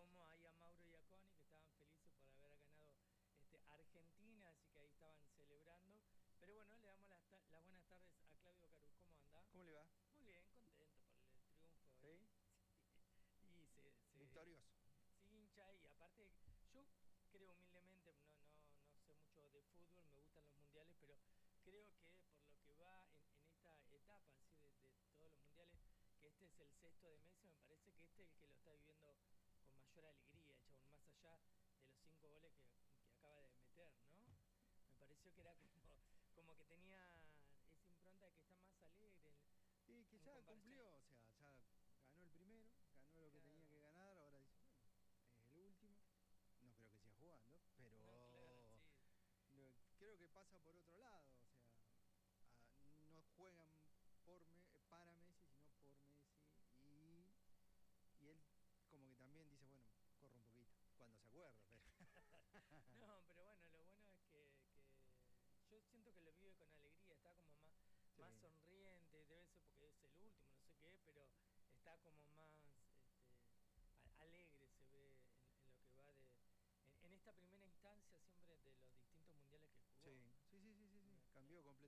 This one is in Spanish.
como ahí a Mauro y a Connie, que estaban felices por haber ganado Argentina, así que ahí estaban celebrando. Pero bueno, le damos las buenas tardes a Claudio Carus. ¿Cómo anda? ¿Cómo le va? Muy bien, contento por el triunfo. ¿Sí? Y Victorioso. se hincha y aparte yo creo humildemente, no sé mucho de fútbol, me gustan los mundiales, pero creo que por lo que va en esta etapa así de todos los mundiales, que este es el sexto de Messi, me parece que este es el que lo está viviendo con mayor alegría, el chabón, más allá de los 5 goles que acaba de meter, ¿no? Me pareció que era como que tenía esa impronta de que está más alegre Y que en ya comparación. cumplió, o sea, ya ganó el primero, ganó lo que tenía que Claro. ganar, ahora dice, bueno, es el último. No creo que siga jugando, No, claro, pero sí. creo que pasa por otro lado, o sea, no juegan para Messi, sino por Messi, y él como que también dice, bueno, corro un poquito, cuando se acuerda, pero... No, pero bueno, lo bueno es que yo siento que lo vive con alegría, está como más Sí. sonriente, debe ser porque es el último, no sé qué, pero está como más alegre se ve en lo que va en esta primera instancia siempre de los distintos mundiales que jugó. Sí, sí, sí, sí, sí, sí, Me- cambió completamente.